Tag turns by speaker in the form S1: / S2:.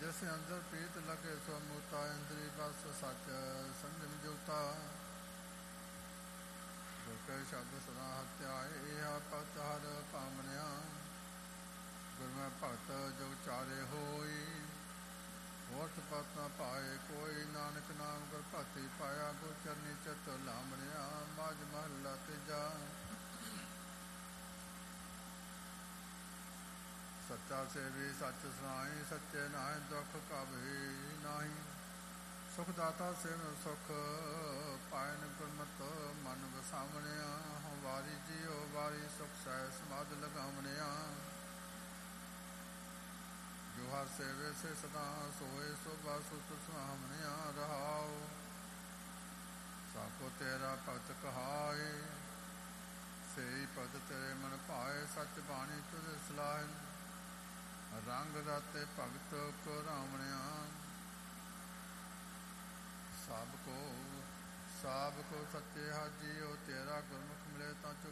S1: ਜਿਸ ਅੰਦਰ ਪ੍ਰੀਤ ਲਗੇ ਸੋ ਮੂਤਾ ਇੰਦਰੀ ਬਸ ਸੱਚ ਸੰਜਮ ਜੋਤਾ ਜੋ ਕੈ ਸ਼ਬਦ ਸਦਾ ਹਤਿਆਏ ਇਹ ਭਗਤ ਹਰ ਭਾਮਨਿਆ ਗੁਰ ਮੈਂ ਭਗਤ ਜੋ ਚਾਰੇ ਹੋਈ ਵਰਤ ਪਤ ਨਾ ਪਾਏ ਕੋਈ ਨਾਨਕ ਨਾਮ ਗੁਰ ਭਗਤੀ ਪਾਇਆ ਗੁਰ ਚਰਨੀ ਚਿਤ ਲਾਮਣਿਆ ਮਾਝ ਮਹੱਲਾ ਤੀਜਾ ਸੱਚਾ ਸੇਵੀ ਸੱਚ ਸੁਣਾਈ ਸੱਚੇ ਨਾਹਿ ਦੁਖ ਕਬਹੀ ਨਾਹੀ ਸੁਖ ਦਾਤਾ ਸਿਮਰ ਸੁਖ ਪਾਇਨ ਗੁਰਮਤਿ ਮਨ ਵਸਾਵਣਿਆ ਹਉ ਵਾਰੀ ਜੀਉ ਵਾਰੀ ਸੁਖ ਸਹਿ ਸਮਾਧ ਲਗਾਵਣਿਆ ਜੋ ਹਰ ਸੇਵੇ ਸੇ ਸਦਾ ਸੋਏ ਸੋਭਾ ਸੁਤ ਸੁਹਾਵਣਿਆ ਰਹਾਉ ਸਾਕੋ ਤੇਰਾ ਭਗਤ ਕਹਾਏ ਸਈ ਭਗਤ ਤੇਰੇ ਮਨ ਭਾਏ ਸੱਚ ਬਾਣੀ ਤੁਧ ਸਲਾਹੇ ਰੰਗ ਰਾਤੇ ਭਗਤ ਕੋ ਰਾਵਣਿਆ ਸਭ ਕੋ ਸੱਚੇ ਹਾਜੀਓ ਤੇਰਾ ਗੁਰਮੁਖ ਮਿਲੇ ਤਾਂ